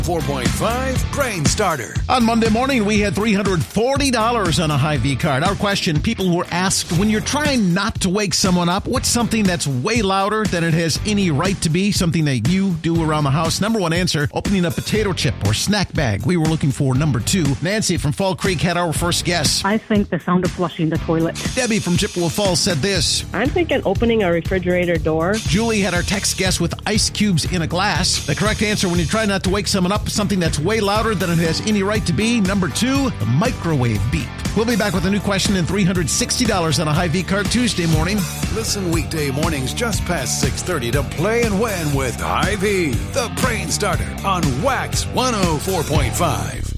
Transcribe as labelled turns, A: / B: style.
A: 4.5 Brain Starter.
B: On Monday morning, we had $340 on a Hy-Vee card. Our question, people were asked, when you're trying not to wake someone up, what's something that's way louder than it has any right to be? Something that you do around the house. Number one answer, opening a potato chip or snack bag. We were looking for number two. Nancy from Fall Creek had our first guess.
C: I think the sound of flushing the toilet.
B: Debbie from Chippewa Falls said this.
D: I'm thinking opening a refrigerator door.
B: Julie had our text guess with ice cubes in a glass. The correct answer, when you try not to wake someone up, something that's way louder than it has any right to be. Number two, the microwave beep. We'll be back with a new question and $360 on a Hy-Vee card Tuesday morning.
A: Listen weekday mornings just past 6:30 to Play and Win with Hy-Vee, the Brain Starter on Wax 104.5.